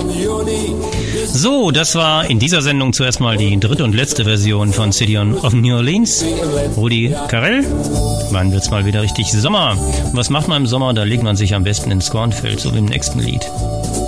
So, das war in dieser Sendung zuerst mal die dritte und letzte Version von City of New Orleans. Rudi Carrell. Wann wird's mal wieder richtig Sommer? Was macht man im Sommer? Da legt man sich am besten ins Kornfeld, so wie im nächsten Lied.